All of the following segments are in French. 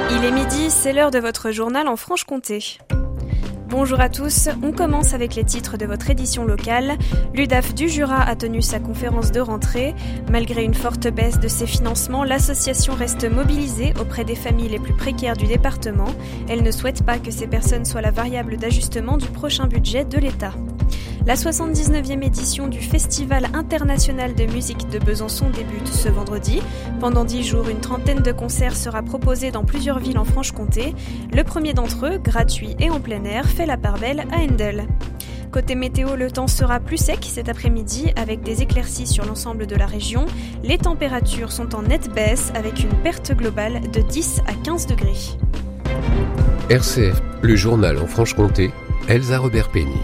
Il est midi, c'est l'heure de votre journal en Franche-Comté. Bonjour à tous, on commence avec les titres de votre édition locale. L'UDAF du Jura a tenu sa conférence de rentrée. Malgré une forte baisse de ses financements, l'association reste mobilisée auprès des familles les plus précaires du département. Elle ne souhaite pas que ces personnes soient la variable d'ajustement du prochain budget de l'État. La 79e édition du Festival international de musique de Besançon débute ce vendredi. Pendant 10 jours, une trentaine de concerts sera proposée dans plusieurs villes en Franche-Comté. Le premier d'entre eux, gratuit et en plein air, fait la part belle à Hendel. Côté météo, le temps sera plus sec cet après-midi avec des éclaircies sur l'ensemble de la région. Les températures sont en nette baisse avec une perte globale de 10 à 15 degrés. RCF, le journal en Franche-Comté, Elsa Robert-Pény.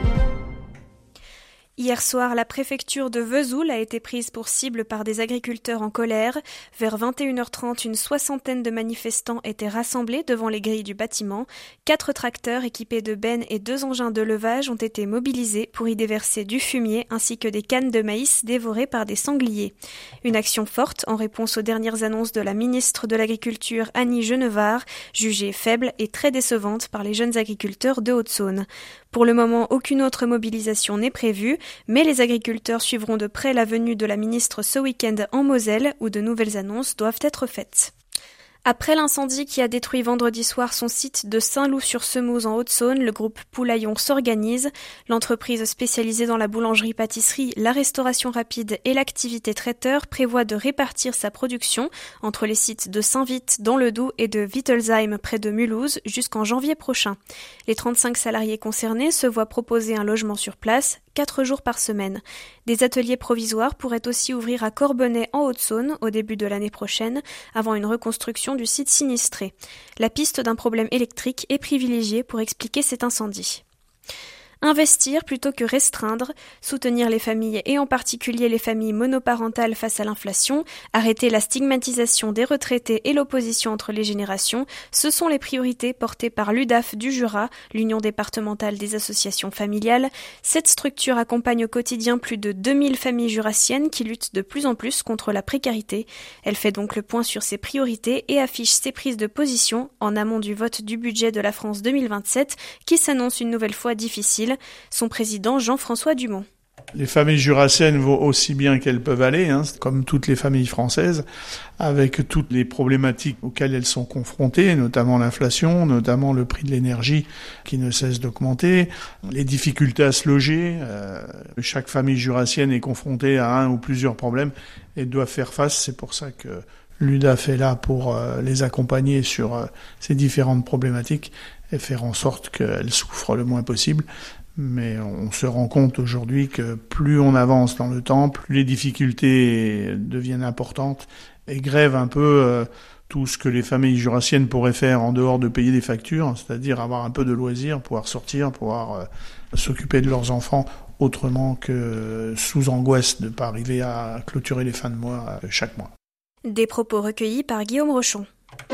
Hier soir, la préfecture de Vesoul a été prise pour cible par des agriculteurs en colère. Vers 21h30, une soixantaine de manifestants étaient rassemblés devant les grilles du bâtiment. 4 tracteurs équipés de bennes et 2 engins de levage ont été mobilisés pour y déverser du fumier ainsi que des cannes de maïs dévorées par des sangliers. Une action forte en réponse aux dernières annonces de la ministre de l'Agriculture Annie Genevard, jugée faible et très décevante par les jeunes agriculteurs de Haute-Saône. Pour le moment, aucune autre mobilisation n'est prévue, mais les agriculteurs suivront de près la venue de la ministre ce week-end en Moselle, où de nouvelles annonces doivent être faites. Après l'incendie qui a détruit vendredi soir son site de Saint-Loup-sur-Semouse en Haute-Saône, le groupe Poulaillon s'organise. L'entreprise spécialisée dans la boulangerie-pâtisserie, la restauration rapide et l'activité traiteur prévoit de répartir sa production entre les sites de Saint-Vith dans le Doubs et de Wittelsheim près de Mulhouse jusqu'en janvier prochain. Les 35 salariés concernés se voient proposer un logement sur place, 4 jours par semaine. Des ateliers provisoires pourraient aussi ouvrir à Corbenay en Haute-Saône au début de l'année prochaine, avant une reconstruction du site sinistré. La piste d'un problème électrique est privilégiée pour expliquer cet incendie. Investir plutôt que restreindre, soutenir les familles et en particulier les familles monoparentales face à l'inflation, arrêter la stigmatisation des retraités et l'opposition entre les générations, ce sont les priorités portées par l'UDAF du Jura, l'Union départementale des associations familiales. Cette structure accompagne au quotidien plus de 2000 familles jurassiennes qui luttent de plus en plus contre la précarité. Elle fait donc le point sur ses priorités et affiche ses prises de position en amont du vote du budget de la France 2027 qui s'annonce une nouvelle fois difficile. Son président Jean-François Dumont. Les familles jurassiennes vont aussi bien qu'elles peuvent aller, comme toutes les familles françaises, avec toutes les problématiques auxquelles elles sont confrontées, notamment l'inflation, notamment le prix de l'énergie qui ne cesse d'augmenter, les difficultés à se loger. Chaque famille jurassienne est confrontée à un ou plusieurs problèmes et doit faire face. C'est pour ça que l'UDAF est là pour les accompagner sur ces différentes problématiques et faire en sorte qu'elles souffrent le moins possible. Mais on se rend compte aujourd'hui que plus on avance dans le temps, plus les difficultés deviennent importantes et grèvent un peu tout ce que les familles jurassiennes pourraient faire en dehors de payer des factures, c'est-à-dire avoir un peu de loisirs, pouvoir sortir, pouvoir s'occuper de leurs enfants autrement que sous angoisse de ne pas arriver à clôturer les fins de mois chaque mois. Des propos recueillis par Guillaume Rochon.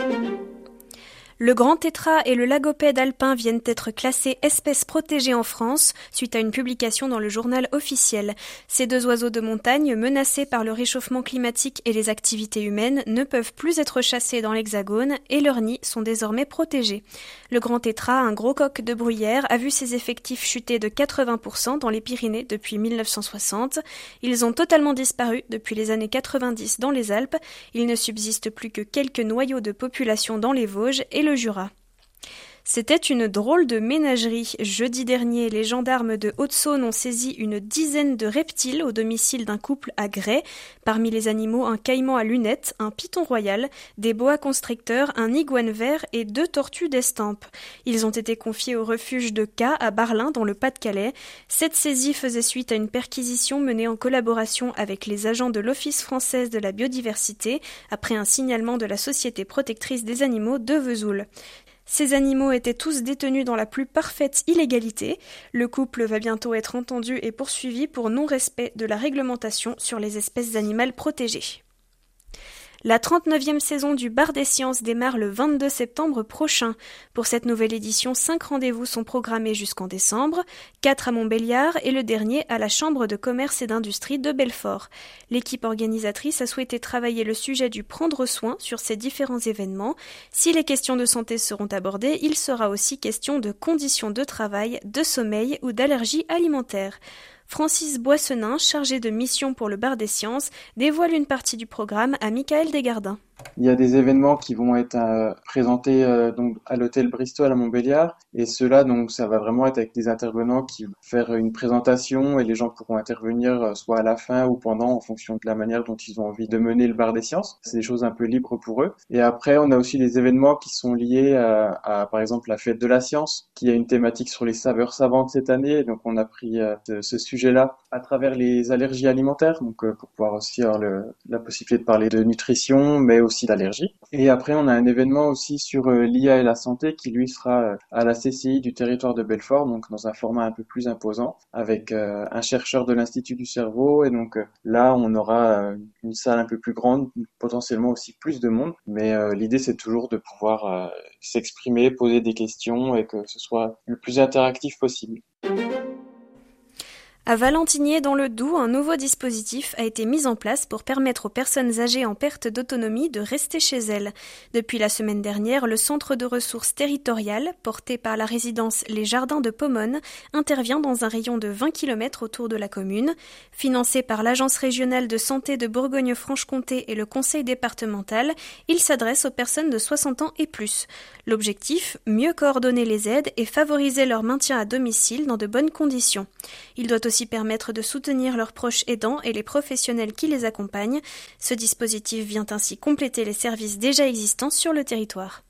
Le grand tétras et le lagopède alpin viennent d'être classés espèces protégées en France suite à une publication dans le journal officiel. Ces 2 oiseaux de montagne, menacés par le réchauffement climatique et les activités humaines, ne peuvent plus être chassés dans l'Hexagone et leurs nids sont désormais protégés. Le grand tétras, un gros coq de bruyère, a vu ses effectifs chuter de 80% dans les Pyrénées depuis 1960. Ils ont totalement disparu depuis les années 90 dans les Alpes. Il ne subsiste plus que quelques noyaux de population dans les Vosges et le Jura. C'était une drôle de ménagerie. Jeudi dernier, les gendarmes de Haute-Saône ont saisi une dizaine de reptiles au domicile d'un couple à Gray. Parmi les animaux, un caïman à lunettes, un python royal, des boa constricteurs, un iguane vert et 2 tortues d'estampe. Ils ont été confiés au refuge de Cas à Barlin, dans le Pas-de-Calais. Cette saisie faisait suite à une perquisition menée en collaboration avec les agents de l'Office français de la biodiversité, après un signalement de la Société protectrice des animaux de Vesoul. Ces animaux étaient tous détenus dans la plus parfaite illégalité. Le couple va bientôt être entendu et poursuivi pour non-respect de la réglementation sur les espèces animales protégées. La 39e saison du Bar des Sciences démarre le 22 septembre prochain. Pour cette nouvelle édition, 5 rendez-vous sont programmés jusqu'en décembre, 4 à Montbéliard et le dernier à la Chambre de commerce et d'industrie de Belfort. L'équipe organisatrice a souhaité travailler le sujet du prendre soin sur ces différents événements. Si les questions de santé seront abordées, il sera aussi question de conditions de travail, de sommeil ou d'allergies alimentaires. Francis Boissenin, chargé de mission pour le Bar des Sciences, dévoile une partie du programme à Michael Desgardins. Il y a des événements qui vont être présentés donc à l'hôtel Bristol à Montbéliard, et cela donc ça va vraiment être avec des intervenants qui vont faire une présentation et les gens pourront intervenir soit à la fin ou pendant en fonction de la manière dont ils ont envie de mener le Bar des Sciences. C'est des choses un peu libres pour eux. Et après on a aussi des événements qui sont liés à par exemple la fête de la science, qui a une thématique sur les saveurs savantes cette année. Donc on a pris ce sujet-là à travers les allergies alimentaires, donc pour pouvoir aussi avoir la possibilité de parler de nutrition, mais aussi d'allergie. Et après, on a un événement aussi sur l'IA et la santé qui, lui, sera à la CCI du territoire de Belfort, donc dans un format un peu plus imposant, avec un chercheur de l'Institut du cerveau. Et donc là, on aura une salle un peu plus grande, potentiellement aussi plus de monde. Mais l'idée, c'est toujours de pouvoir s'exprimer, poser des questions et que ce soit le plus interactif possible. À Valentinier, dans le Doubs, un nouveau dispositif a été mis en place pour permettre aux personnes âgées en perte d'autonomie de rester chez elles. Depuis la semaine dernière, le centre de ressources territoriales, porté par la résidence Les Jardins de Pomone, intervient dans un rayon de 20 km autour de la commune. Financé par l'Agence régionale de santé de Bourgogne-Franche-Comté et le conseil départemental, il s'adresse aux personnes de 60 ans et plus. L'objectif, mieux coordonner les aides et favoriser leur maintien à domicile dans de bonnes conditions. Il doit aussi permettre de soutenir leurs proches aidants et les professionnels qui les accompagnent. Ce dispositif vient ainsi compléter les services déjà existants sur le territoire.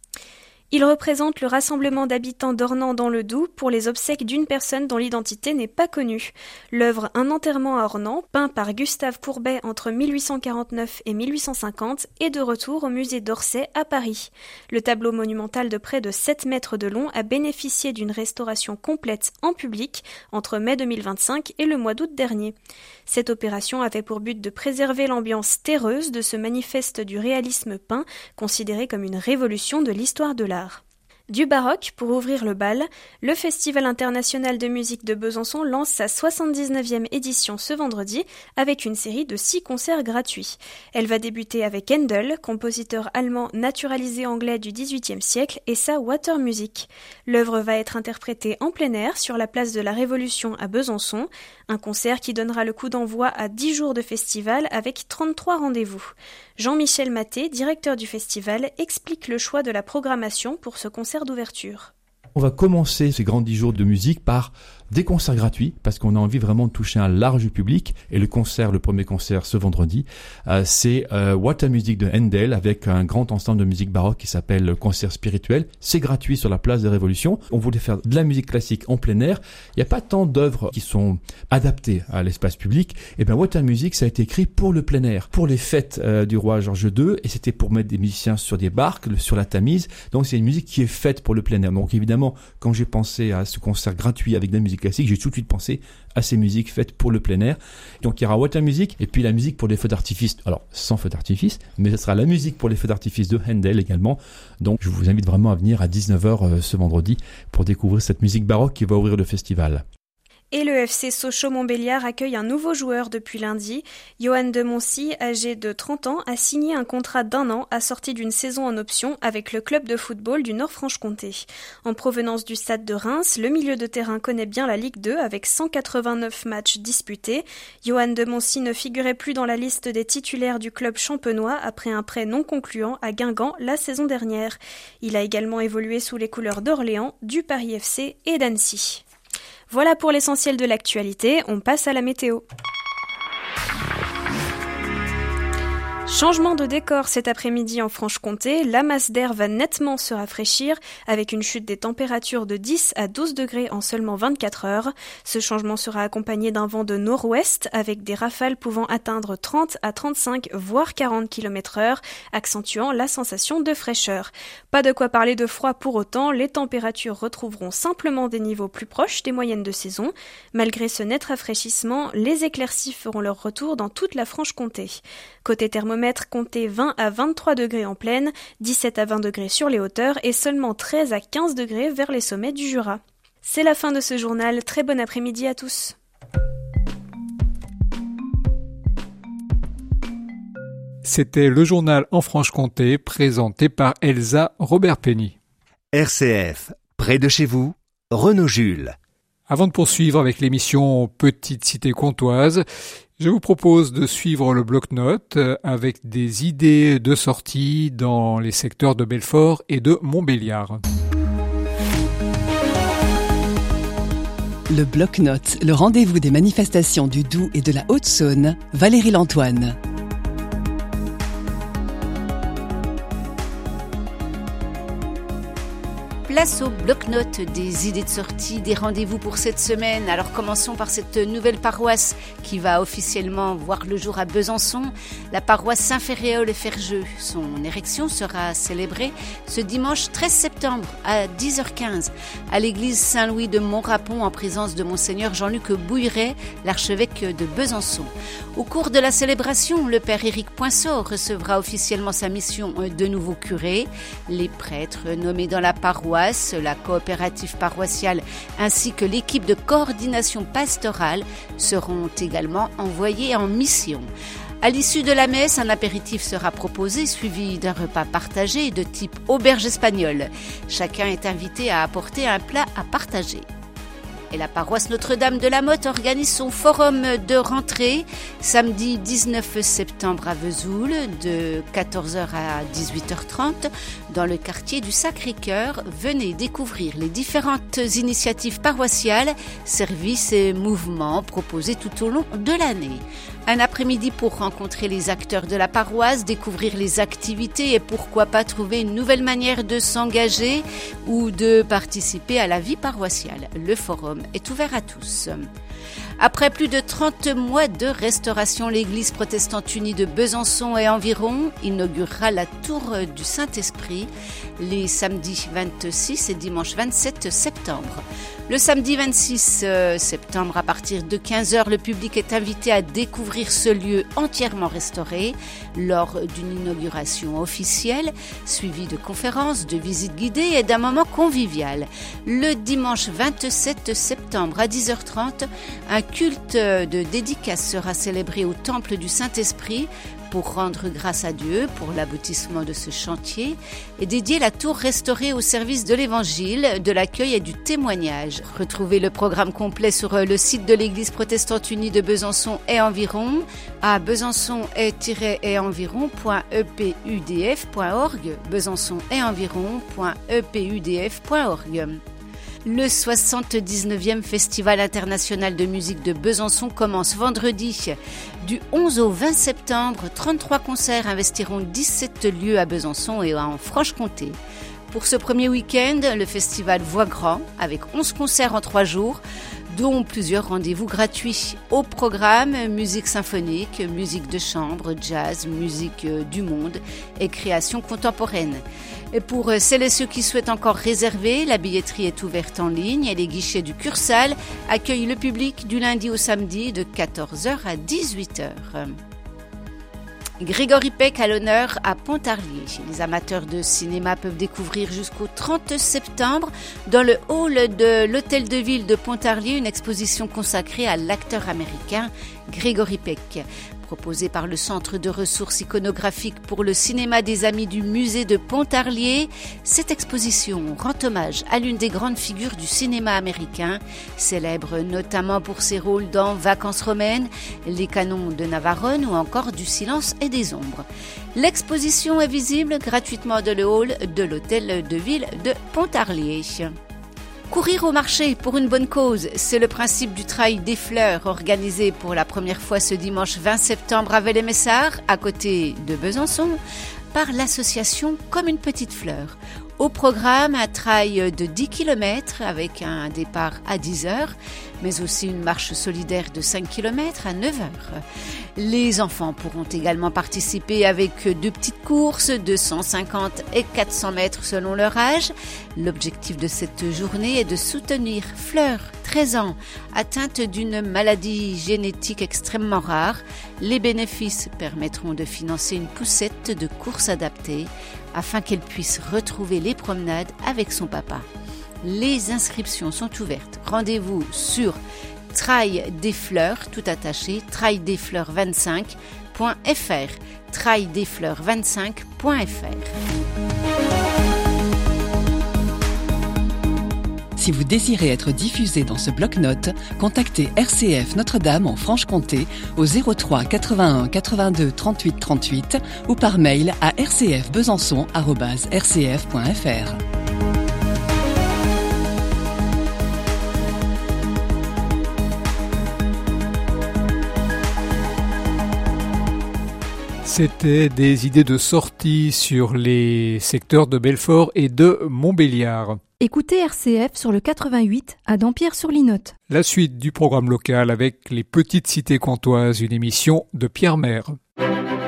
Il représente le rassemblement d'habitants d'Ornans dans le Doubs pour les obsèques d'une personne dont l'identité n'est pas connue. L'œuvre Un enterrement à Ornans, peint par Gustave Courbet entre 1849 et 1850, est de retour au musée d'Orsay à Paris. Le tableau monumental de près de 7 mètres de long a bénéficié d'une restauration complète en public entre mai 2025 et le mois d'août dernier. Cette opération avait pour but de préserver l'ambiance terreuse de ce manifeste du réalisme peint, considéré comme une révolution de l'histoire de l'art. Du baroque pour ouvrir le bal, le Festival international de musique de Besançon lance sa 79e édition ce vendredi avec une série de 6 concerts gratuits. Elle va débuter avec Handel, compositeur allemand naturalisé anglais du XVIIIe siècle, et sa Water Music. L'œuvre va être interprétée en plein air sur la place de la Révolution à Besançon, un concert qui donnera le coup d'envoi à 10 jours de festival avec 33 rendez-vous. Jean-Michel Maté, directeur du festival, explique le choix de la programmation pour ce concert d'ouverture. On va commencer ces grands 10 jours de musique par des concerts gratuits, parce qu'on a envie vraiment de toucher un large public. Et le premier concert ce vendredi, c'est Water Music de Handel, avec un grand ensemble de musique baroque qui s'appelle Concert Spirituel. C'est gratuit sur la place des Révolutions. On voulait faire de la musique classique en plein air. Il n'y a pas tant d'œuvres qui sont adaptées à l'espace public. Et bien Water Music, ça a été écrit pour le plein air, pour les fêtes du roi Georges II, et c'était pour mettre des musiciens sur des barques, sur la Tamise. Donc c'est une musique qui est faite pour le plein air. Donc évidemment, quand j'ai pensé à ce concert gratuit avec de la musique classique, j'ai tout de suite pensé à ces musiques faites pour le plein air. Donc il y aura Water Music et puis la musique pour les feux d'artifice. Alors sans feux d'artifice, mais ce sera la musique pour les feux d'artifice de Handel également. Donc je vous invite vraiment à venir à 19h ce vendredi pour découvrir cette musique baroque qui va ouvrir le festival. Et le FC Sochaux-Montbéliard accueille un nouveau joueur depuis lundi. Johan de Moncy, âgé de 30 ans, a signé un contrat d'1 an assorti d'une saison en option avec le club de football du Nord-Franche-Comté. En provenance du stade de Reims, le milieu de terrain connaît bien la Ligue 2 avec 189 matchs disputés. Johan de Moncy ne figurait plus dans la liste des titulaires du club champenois après un prêt non concluant à Guingamp la saison dernière. Il a également évolué sous les couleurs d'Orléans, du Paris FC et d'Annecy. Voilà pour l'essentiel de l'actualité, on passe à la météo. Changement de décor cet après-midi en Franche-Comté, la masse d'air va nettement se rafraîchir avec une chute des températures de 10 à 12 degrés en seulement 24 heures. Ce changement sera accompagné d'un vent de nord-ouest avec des rafales pouvant atteindre 30 à 35 voire 40 km/h, accentuant la sensation de fraîcheur. Pas de quoi parler de froid pour autant, les températures retrouveront simplement des niveaux plus proches des moyennes de saison. Malgré ce net rafraîchissement, les éclaircies feront leur retour dans toute la Franche-Comté. Côté thermomètre, thermomètre comptait 20 à 23 degrés en plaine, 17 à 20 degrés sur les hauteurs et seulement 13 à 15 degrés vers les sommets du Jura. C'est la fin de ce journal, très bon après-midi à tous. C'était le journal en Franche-Comté présenté par Elsa Robert-Penny. RCF, près de chez vous, Renaud Jules. Avant de poursuivre avec l'émission Petite Cité Comtoise, je vous propose de suivre le bloc-notes avec des idées de sortie dans les secteurs de Belfort et de Montbéliard. Le bloc-notes, le rendez-vous des manifestations du Doubs et de la Haute-Saône, Valérie Lantoine. Place au bloc-notes des idées de sortie, des rendez-vous pour cette semaine. Alors commençons par cette nouvelle paroisse qui va officiellement voir le jour à Besançon, la paroisse Saint-Ferréol-et-Ferjeux. Son érection sera célébrée ce dimanche 13 septembre à 10h15 à l'église Saint-Louis de Montrapon en présence de Monseigneur Jean-Luc Bouilleret, l'archevêque de Besançon. Au cours de la célébration, le père Éric Poinsot recevra officiellement sa mission de nouveau curé. Les prêtres nommés dans la paroisse, la coopérative paroissiale ainsi que l'équipe de coordination pastorale seront également envoyés en mission. À l'issue de la messe, un apéritif sera proposé, suivi d'un repas partagé de type auberge espagnole. Chacun est invité à apporter un plat à partager. Et la paroisse Notre-Dame de la Motte organise son forum de rentrée samedi 19 septembre à Vesoul de 14h à 18h30 dans le quartier du Sacré-Cœur. Venez découvrir les différentes initiatives paroissiales, services et mouvements proposés tout au long de l'année. Un après-midi pour rencontrer les acteurs de la paroisse, découvrir les activités et pourquoi pas trouver une nouvelle manière de s'engager ou de participer à la vie paroissiale. Le forum est ouvert à tous. Après plus de 30 mois de restauration, l'église protestante unie de Besançon et environ inaugurera la tour du Saint-Esprit les samedis 26 et dimanche 27 septembre. Le samedi 26 septembre, à partir de 15h, le public est invité à découvrir ce lieu entièrement restauré lors d'une inauguration officielle, suivie de conférences, de visites guidées et d'un moment convivial. Le dimanche 27 septembre à 10h30, un culte de dédicace sera célébré au Temple du Saint-Esprit pour rendre grâce à Dieu pour l'aboutissement de ce chantier et dédier la tour restaurée au service de l'évangile, de l'accueil et du témoignage. Retrouvez le programme complet sur le site de l'église protestante unie de Besançon et environ à besançon-et-environ.epudf.org, besançon-et-environ.epudf.org. Le 79e Festival international de musique de Besançon commence vendredi. Du 11 au 20 septembre, 33 concerts investiront 17 lieux à Besançon et en Franche-Comté. Pour ce premier week-end, le festival voit grand avec 11 concerts en 3 jours, dont plusieurs rendez-vous gratuits. Au programme, musique symphonique, musique de chambre, jazz, musique du monde et création contemporaine. Et pour celles et ceux qui souhaitent encore réserver, la billetterie est ouverte en ligne et les guichets du Cursal accueillent le public du lundi au samedi de 14h à 18h. Grégory Peck à l'honneur à Pontarlier. Les amateurs de cinéma peuvent découvrir jusqu'au 30 septembre dans le hall de l'Hôtel de Ville de Pontarlier une exposition consacrée à l'acteur américain Grégory Peck. Proposée par le Centre de ressources iconographiques pour le cinéma des Amis du musée de Pontarlier, cette exposition rend hommage à l'une des grandes figures du cinéma américain, célèbre notamment pour ses rôles dans Vacances romaines, Les Canons de Navarone ou encore Du silence et des ombres. L'exposition est visible gratuitement dans le hall de l'Hôtel de Ville de Pontarlier. Courir au marché pour une bonne cause, c'est le principe du Trail des Fleurs organisé pour la première fois ce dimanche 20 septembre à Vélé-Messard, à côté de Besançon, par l'association Comme une petite fleur. Au programme, un trail de 10 km avec un départ à 10h, mais aussi une marche solidaire de 5 km à 9h. Les enfants pourront également participer avec 2 petites courses de 150 et 400 mètres selon leur âge. L'objectif de cette journée est de soutenir Fleur, 13 ans, atteinte d'une maladie génétique extrêmement rare. Les bénéfices permettront de financer une poussette de course adaptée afin qu'elle puisse retrouver les promenades avec son papa. Les inscriptions sont ouvertes. Rendez-vous sur Trail des Fleurs, tout attaché, traildesfleurs25.fr, traildesfleurs25.fr. Si vous désirez être diffusé dans ce bloc-notes, contactez RCF Notre-Dame en Franche-Comté au 03 81 82 38 38 ou par mail à rcfbesançon@rcf.fr. C'était des idées de sortie sur les secteurs de Belfort et de Montbéliard. Écoutez RCF sur le 88 à Dampierre-sur-Linotte. La suite du programme local avec les petites cités comtoises, une émission de Pierre Maire.